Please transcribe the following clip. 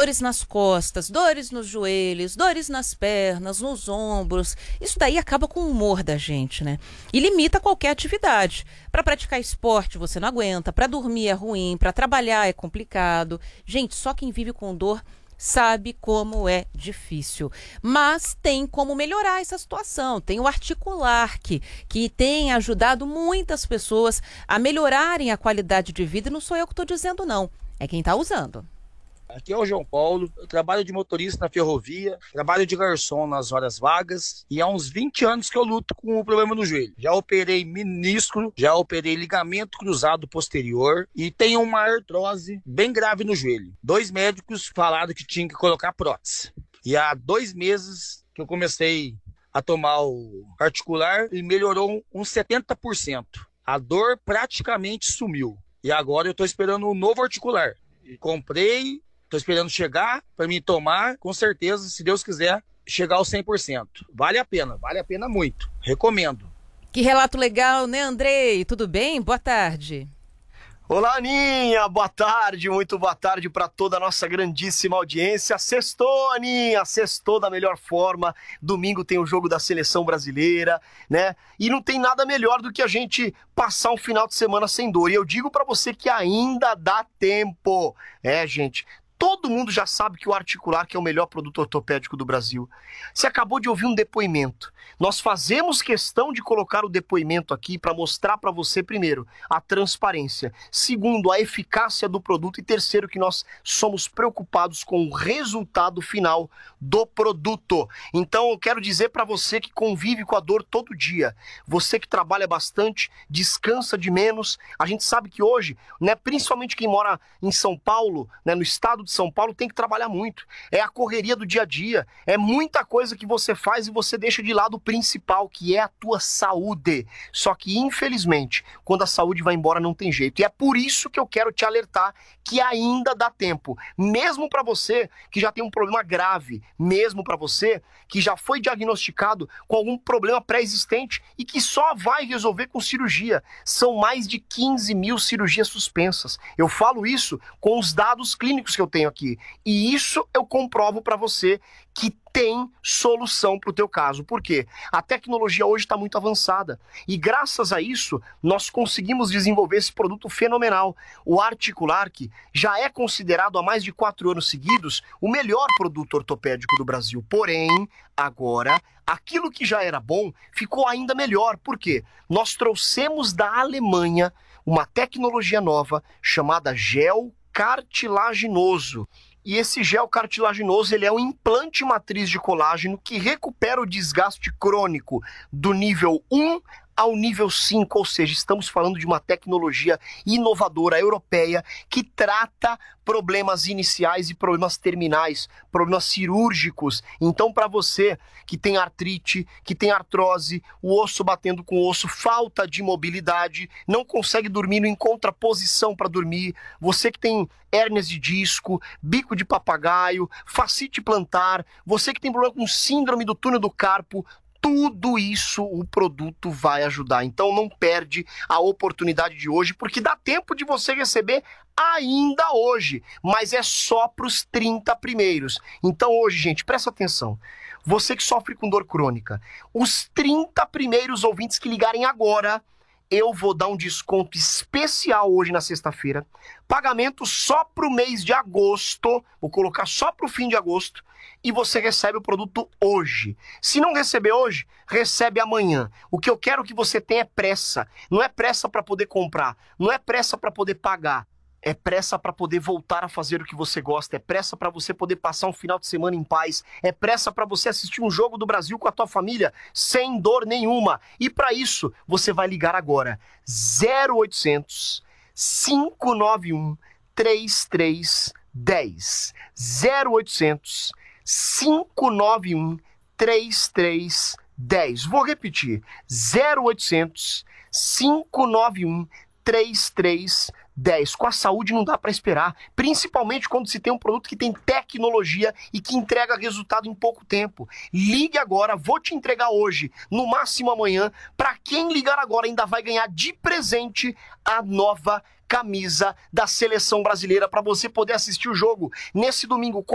dores nas costas, dores nos joelhos, dores nas pernas, nos ombros. Isso daí acaba com o humor da gente, né? E limita qualquer atividade. Para praticar esporte você não aguenta, para dormir é ruim, para trabalhar é complicado. Gente, só quem vive com dor sabe como é difícil. Mas tem como melhorar essa situação. Tem o Articular, que tem ajudado muitas pessoas a melhorarem a qualidade de vida. E não sou eu que estou dizendo, não. É quem está usando. Aqui é o João Paulo, eu trabalho de motorista na ferrovia, trabalho de garçom nas horas vagas e há uns 20 anos que eu luto com o problema no joelho. Já operei menisco, já operei ligamento cruzado posterior e tenho uma artrose bem grave no joelho. 2 médicos falaram que tinha que colocar prótese. E há 2 meses que eu comecei a tomar o Articular e melhorou uns 70%. A dor praticamente sumiu. E agora eu estou esperando um novo Articular. Comprei. Estou esperando chegar para mim tomar, com certeza, se Deus quiser, chegar aos 100%. Vale a pena muito. Recomendo. Que relato legal, né, Andrei? Tudo bem? Boa tarde. Olá, Aninha, boa tarde, muito boa tarde para toda a nossa grandíssima audiência. Sextou, Aninha, sextou da melhor forma. Domingo tem o jogo da seleção brasileira, né? E não tem nada melhor do que a gente passar um final de semana sem dor. E eu digo para você que ainda dá tempo. Gente, todo mundo já sabe que o Articular que é o melhor produto ortopédico do Brasil. Você acabou de ouvir um depoimento. Nós fazemos questão de colocar o depoimento aqui para mostrar para você, primeiro, a transparência. Segundo, a eficácia do produto. E terceiro, que nós somos preocupados com o resultado final do produto. Então, eu quero dizer para você que convive com a dor todo dia. Você que trabalha bastante, descansa de menos. A gente sabe que hoje, né, principalmente quem mora em São Paulo, né, no estado de São Paulo, tem que trabalhar muito. É a correria do dia a dia. É muita coisa que você faz e você deixa de lado o principal, que é a tua saúde. Só que, infelizmente, quando a saúde vai embora, não tem jeito. E é por isso que eu quero te alertar que ainda dá tempo. Mesmo para você que já tem um problema grave, mesmo para você que já foi diagnosticado com algum problema pré-existente e que só vai resolver com cirurgia. São mais de 15 mil cirurgias suspensas. Eu falo isso com os dados clínicos que eu tenho aqui. E isso eu comprovo para você que tem solução para o teu caso. Por quê? A tecnologia hoje está muito avançada. E graças a isso, nós conseguimos desenvolver esse produto fenomenal. O Articular, que já é considerado há mais de 4 anos seguidos o melhor produto ortopédico do Brasil. Porém, agora, aquilo que já era bom ficou ainda melhor. Por quê? Nós trouxemos da Alemanha uma tecnologia nova chamada gel cartilaginoso. E esse gel cartilaginoso, ele é um implante matriz de colágeno que recupera o desgaste crônico do nível 1 ao nível 5, ou seja, estamos falando de uma tecnologia inovadora europeia que trata problemas iniciais e problemas terminais, problemas cirúrgicos. Então, para você que tem artrite, que tem artrose, o osso batendo com o osso, falta de mobilidade, não consegue dormir, não encontra posição para dormir, você que tem hérnias de disco, bico de papagaio, fascite plantar, você que tem problema com síndrome do túnel do carpo, tudo isso o produto vai ajudar. Então não perde a oportunidade de hoje, porque dá tempo de você receber ainda hoje, mas é só para os 30 primeiros. Então hoje, gente, presta atenção. Você que sofre com dor crônica, os 30 primeiros ouvintes que ligarem agora, eu vou dar um desconto especial hoje na sexta-feira. Pagamento só para o mês de agosto. Vou colocar só para o fim de agosto. E você recebe o produto hoje. Se não receber hoje, recebe amanhã. O que eu quero que você tenha é pressa. Não é pressa para poder comprar. Não é pressa para poder pagar. É pressa para poder voltar a fazer o que você gosta. É pressa para você poder passar um final de semana em paz. É pressa para você assistir um jogo do Brasil com a tua família sem dor nenhuma. E para isso, você vai ligar agora. 0800 591 3310. 0800 591 3310. Vou repetir. 0800 591 3310. Com a saúde não dá para esperar, principalmente quando se tem um produto que tem tecnologia e que entrega resultado em pouco tempo. Ligue agora, vou te entregar hoje, no máximo amanhã. Para quem ligar agora ainda vai ganhar de presente a nova camisa da seleção brasileira para você poder assistir o jogo nesse domingo.